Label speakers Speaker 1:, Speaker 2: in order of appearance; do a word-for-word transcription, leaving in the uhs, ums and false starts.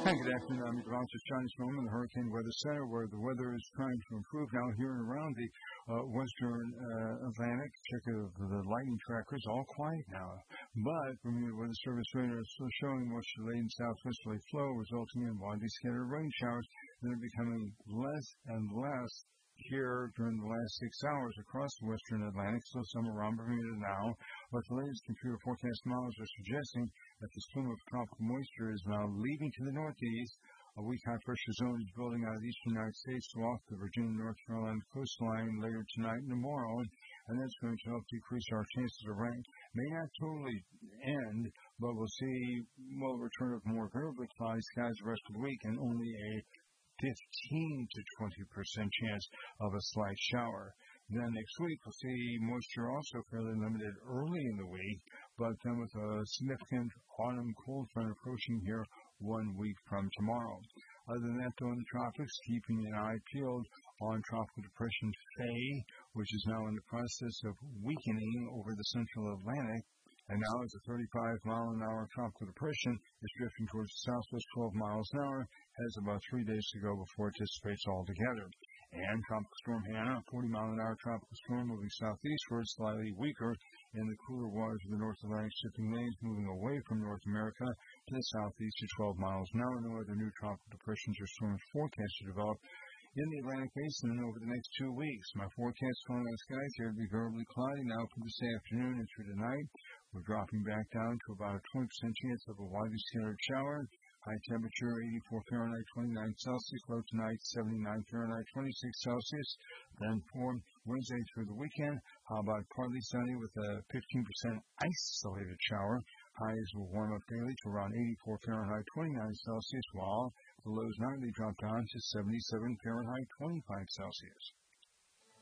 Speaker 1: Hi, good afternoon. I'm meteorologist Johnny Snowman, the Hurricane Weather Center, where the weather is trying to improve now here and around the uh, western uh, Atlantic. Check of the lightning trackers, all quiet now. But Bermuda Weather Service radar is still showing westerly and southwesterly flow, resulting in widely scattered rain showers that are becoming less and less here during the last six hours across the western Atlantic, so some around Bermuda now. But the latest computer forecast models are suggesting that the stream of tropical moisture is now leaving to the northeast. A weak high pressure zone is building out of the eastern United States to off the Virginia North Carolina coastline later tonight and tomorrow, and that's going to help decrease our chances of rain. May not totally end, but we'll see well return of more variably cloudy skies the rest of the week and only a fifteen to twenty percent chance of a slight shower. Then next week, we'll see moisture also fairly limited early in the week, but then with a significant autumn cold front approaching here one week from tomorrow. Other than that, though, in the tropics, keeping an eye peeled on Tropical Depression Faye, which is now in the process of weakening over the central Atlantic. And now, as a thirty-five mile an hour tropical depression is drifting towards the southwest twelve miles an hour, has about three days to go before it dissipates altogether. And Tropical Storm Hannah, a forty mile an hour tropical storm moving southeastward, slightly weaker in the cooler waters of the North Atlantic shipping lanes, moving away from North America to the southeast to twelve miles an hour. No other new tropical depressions or storms forecast to develop in the Atlantic Basin over the next two weeks. My forecast calling on skies here to be variably cloudy now for this afternoon and through tonight. We're dropping back down to about a twenty percent chance of a widely scattered shower. High temperature eighty-four Fahrenheit, twenty-nine Celsius. Low tonight seventy-nine Fahrenheit, twenty-six Celsius. Then for Wednesday through the weekend, how about partly sunny with a fifteen percent isolated shower. Highs will warm up daily to around eighty-four Fahrenheit, twenty-nine Celsius, while the lows nightly drop down to seventy-seven Fahrenheit, twenty-five Celsius.